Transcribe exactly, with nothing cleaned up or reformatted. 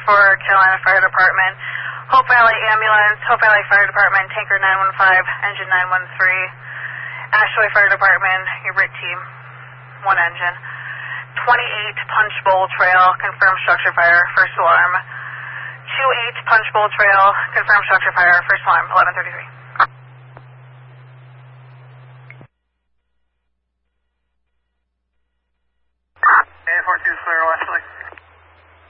for Carolina Fire Department. Hope Valley Ambulance, Hope Valley Fire Department, Tanker nine one five, Engine nine one three. Ashaway Fire Department, your R I T team, one engine. twenty-eight Punch Bowl Trail, confirmed structure fire, first alarm. two eight Punch Bowl Trail, confirmed structure fire, first alarm, eleven thirty-three. eight four two clear, Wesley.